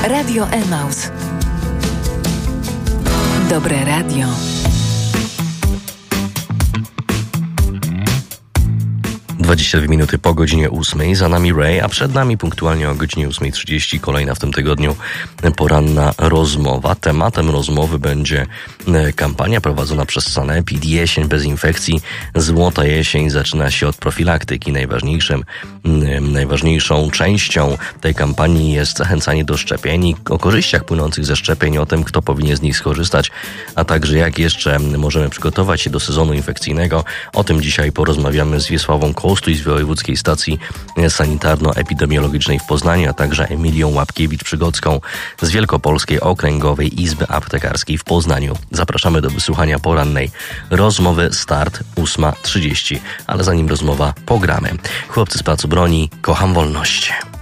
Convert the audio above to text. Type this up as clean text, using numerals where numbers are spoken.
Radio Emaus. Dobre radio. Dwadzieścia 2 minuty po godzinie 8. Za nami Ray, a przed nami punktualnie o godzinie 8:30 kolejna w tym tygodniu poranna rozmowa. Tematem rozmowy będzie kampania prowadzona przez Sanepid Jesień bez infekcji. Złota jesień zaczyna się od profilaktyki. Najważniejszą częścią tej kampanii jest zachęcanie do szczepień i o korzyściach płynących ze szczepień, o tym, kto powinien z nich skorzystać, a także jak jeszcze możemy przygotować się do sezonu infekcyjnego. O tym dzisiaj porozmawiamy z Wiesławą Kostuj z Wojewódzkiej Stacji Sanitarno-Epidemiologicznej w Poznaniu, a także Emilią Łapkiewicz-Przygocką z Wielkopolskiej Okręgowej Izby Aptekarskiej w Poznaniu. Zapraszamy do wysłuchania porannej rozmowy. Start 8:30, ale zanim rozmowa, pogramy. Chłopcy z Placu Broni, kocham wolność.